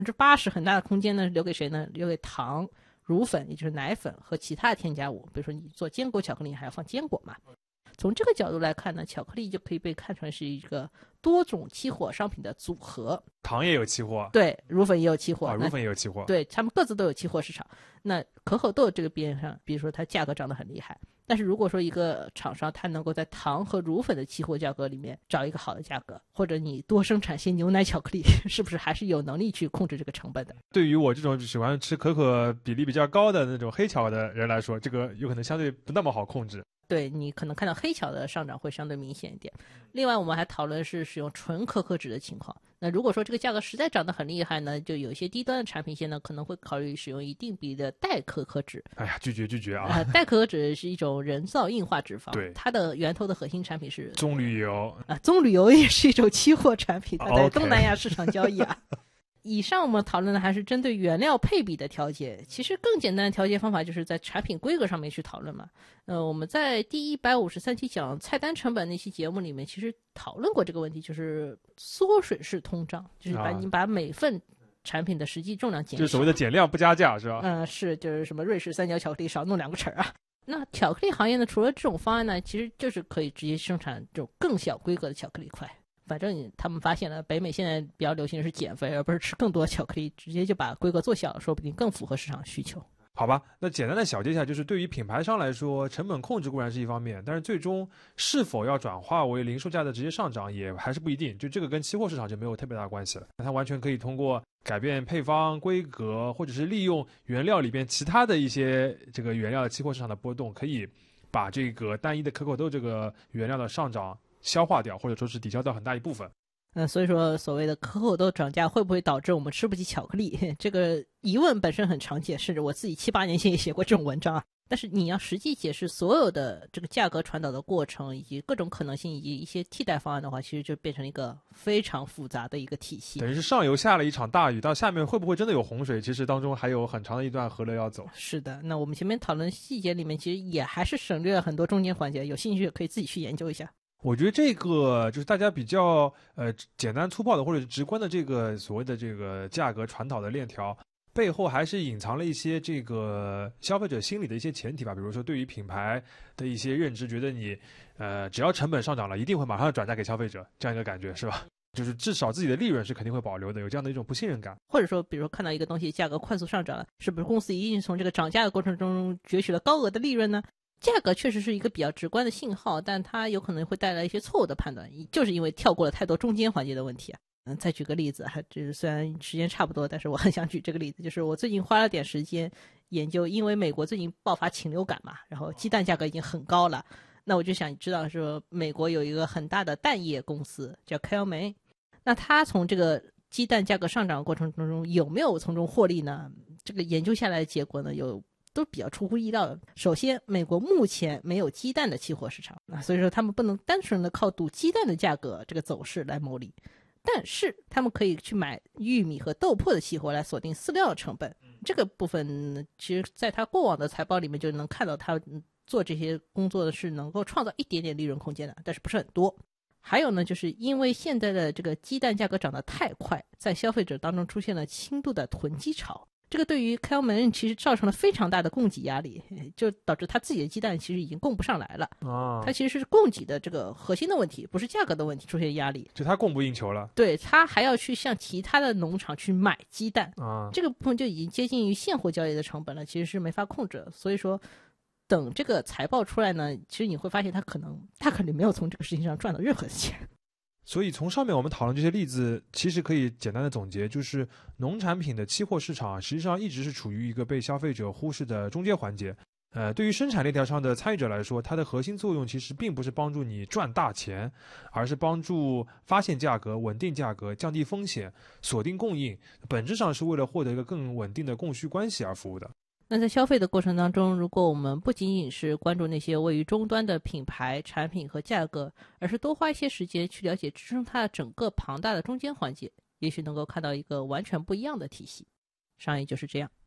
80%很大的空间呢留给谁呢？留给糖、乳粉，也就是奶粉和其他的添加物，比如说你做坚果巧克力还要放坚果嘛。从这个角度来看呢，巧克力就可以被看成是一个多种期货商品的组合。 糖也有期货， 对，乳粉也有期货， 乳粉也有期货， 对，他们各自都有期货市场。那可口豆这个边上，比如说它价格涨得很厉害，但是如果说一个厂商它能够在糖和乳粉的期货价格里面找一个好的价格，或者你多生产些牛奶巧克力，是不是还是有能力去控制这个成本的？ 对于我这种喜欢吃可可比例比较高的那种黑巧的人来说，这个有可能相对不那么好控制。 对，你可能看到黑巧的上涨会相对明显一点。另外我们还讨论是使用纯可可脂的情况，那如果说这个价格实在涨得很厉害呢，就有一些低端的产品线呢可能会考虑使用一定比例的代可可脂。 哎呀，拒绝啊！ 代可可脂是一种人造硬化脂肪， 对， 它的源头的核心产品是棕榈油啊，棕榈油也是一种期货产品，它在东南亚市场交易啊。以上我们讨论的还是针对原料配比的调节，其实更简单的调节方法就是在产品规格上面去讨论嘛。我们在第153期讲菜单成本那期节目里面其实讨论过这个问题，就是缩水式通胀，就是你把每份产品的实际重量减少， 就是所谓的减量不加价是吧？ 是，就是什么瑞士三角巧克力少弄2个齿啊。那巧克力行业呢，除了这种方案呢，其实就是可以直接生产这种更小规格的巧克力块。反正他们发现了北美现在比较流行的是减肥，而不是吃更多巧克力，直接就把规格做小，说不定更符合市场需求。 好吧，那简单的小结一下，就是对于品牌商来说，成本控制固然是一方面，但是最终是否要转化为零售价的直接上涨，也还是不一定。就这个跟期货市场就没有特别大的关系了。它完全可以通过改变配方、规格，或者是利用原料里边其他的一些这个原料的期货市场的波动，可以把这个单一的可口豆这个原料的上涨消化掉，或者说是抵消掉很大一部分。 所以说所谓的可口豆涨价会不会导致我们吃不起巧克力，这个疑问本身很常见，甚至我自己7、8年前也写过这种文章啊。但是你要实际解释所有的这个价格传导的过程，以及各种可能性，以及一些替代方案的话，其实就变成一个非常复杂的一个体系。 等于是上游下了一场大雨，到下面会不会真的有洪水，其实当中还有很长的一段河流要走。 是的，那我们前面讨论细节里面，其实也还是省略了很多中间环节，有兴趣可以自己去研究一下。 我觉得这个就是大家比较简单粗暴的或者是直观的这个所谓的这个价格传导的链条，背后还是隐藏了一些这个消费者心理的一些前提吧。比如说对于品牌的一些认知，觉得你只要成本上涨了，一定会马上转嫁给消费者，这样一个感觉是吧？就是至少自己的利润是肯定会保留的，有这样的一种不信任感。 或者说比如说看到一个东西价格快速上涨了，是不是公司一定从这个涨价的过程中攫取了高额的利润呢？价格确实是一个比较直观的信号，但它有可能会带来一些错误的判断，就是因为跳过了太多中间环节的问题啊。再举个例子，就是虽然时间差不多，但是我很想举这个例子，就是我最近花了点时间研究，因为美国最近爆发禽流感嘛，然后鸡蛋价格已经很高了，那我就想知道说美国有一个很大的蛋业公司叫 Cal-Maine， 那它从这个鸡蛋价格上涨的过程中有没有从中获利呢？这个研究下来的结果呢，都比较出乎意料的。首先，美国目前没有鸡蛋的期货市场，所以说他们不能单纯的靠赌鸡蛋的价格这个走势来牟利，但是他们可以去买玉米和豆粕的期货来锁定饲料的成本。这个部分其实在他过往的财报里面就能看到，他做这些工作的是能够创造一点点利润空间的，但是不是很多。还有呢，就是因为现在的这个鸡蛋价格涨得太快，在消费者当中出现了轻度的囤积潮，这个对于Cal-Maine其实造成了非常大的供给压力，就导致他自己的鸡蛋其实已经供不上来了。它其实是供给的这个核心的问题，不是价格的问题出现压力， 就它供不应求了。 对，他还要去向其他的农场去买鸡蛋这个部分就已经接近于现货交易的成本了，其实是没法控制的。所以说等这个财报出来呢，其实你会发现他可能没有从这个事情上赚到任何钱。 所以从上面我们讨论这些例子，其实可以简单的总结，就是农产品的期货市场实际上一直是处于一个被消费者忽视的中间环节。对于生产链条上的参与者来说，它的核心作用其实并不是帮助你赚大钱，而是帮助发现价格、稳定价格、降低风险、锁定供应，本质上是为了获得一个更稳定的供需关系而服务的。 那在消费的过程当中，如果我们不仅仅是关注那些位于终端的品牌、产品和价格，而是多花一些时间去了解支撑它的整个庞大的中间环节，也许能够看到一个完全不一样的体系。商业就是这样。